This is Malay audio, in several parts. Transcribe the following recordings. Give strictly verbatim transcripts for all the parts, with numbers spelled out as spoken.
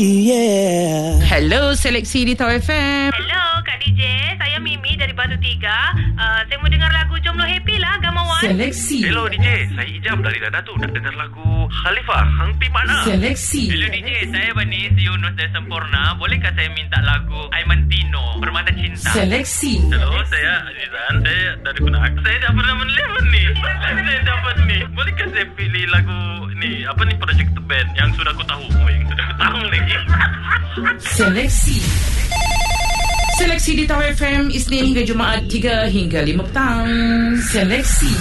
Yeah. Hello, Seleksi di Tau F M. Hello, Kak D J. Saya Mimi dari Batu Tiga. Uh, saya mau dengar lagu Jomblo Happy lah, Gamawan. Seleksi. Hello D J, saya Ijam dari Dada tu nak dengar lagu Khalifah, Hang Pi Mana. Seleksi. Hello D J, saya Bani Yunus dari Sempurna. Bolehkah saya minta lagu Aiman Tino, Permata Cinta? Seleksi. Hello, saya Azizan. Saya dari Kunak. Saya tak pernah menelepon ni. Saya dapat ni. Bolehkah saya pilih lagu ni? Apa ni, Project Band yang sudah aku tahu. Oh, yang sudah aku tahu lagi. Seleksi. Seleksi di Tau F M, Isnin hingga Jumaat tiga hingga lima petang. Seleksi.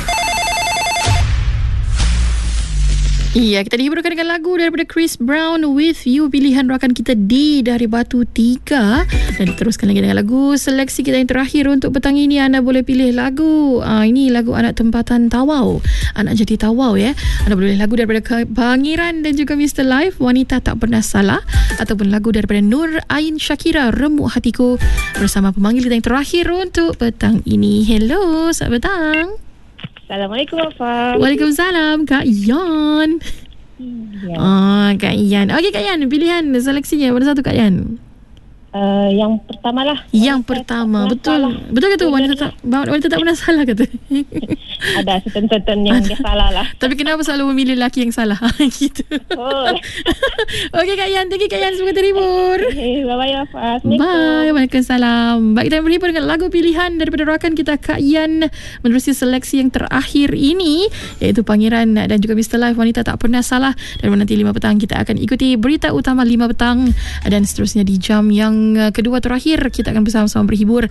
Iya, kita dihiburkan dengan lagu daripada Chris Brown, With You, pilihan rakan kita di dari Batu Tiga. Dan diteruskan lagi dengan lagu seleksi kita yang terakhir untuk petang ini. Anda boleh pilih lagu, ah, ini lagu Anak Tempatan Tawau, Anak Jadi Tawau ya. Anda boleh pilih lagu daripada Pangeran dan juga Mister Life, Wanita Tak Pernah Salah, ataupun lagu daripada Nur Ain Shakira, Remuk Hatiku, bersama pemanggil kita yang terakhir untuk petang ini. Hello, selamat petang. Assalamualaikum, Afa. Waalaikumsalam, Kak Yan. Ya. Oh, Kak Yan. Okey, Kak Yan, pilihan seleksinya mana satu, Kak Yan? Uh, yang pertama lah. Yang pertama, betul. Salah. Betul ke tu? Wanita tak, wanita tak pernah salah kata? Ada certain-certain yang dia salah lah. Tapi kenapa selalu memilih lelaki yang salah? Gitu. Oh. Okey, Kak Yan. Thank you, Kak Yan. Semoga terhibur. Okay, bye-bye, Afa. Bye. Waalaikumsalam. Baik, kita berhibur dengan lagu pilihan daripada rakan kita, Kak Yan, menerusi seleksi yang terakhir ini, iaitu Pangeran dan juga Mister Life, Wanita Tak Pernah Salah. Dan nanti lima petang kita akan ikuti berita utama lima petang. Dan seterusnya di jam yang kedua terakhir kita akan bersama-sama berhibur